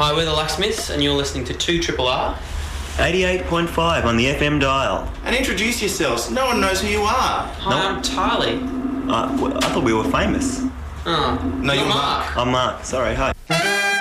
Hi, we're the Locksmiths, and you're listening to 2RRR. 88.5 on the FM dial. And introduce yourselves. No one knows who you are. Hi, I'm Tylee. I thought we were famous. Oh, No, you're Mark. I'm Mark. Sorry, hi.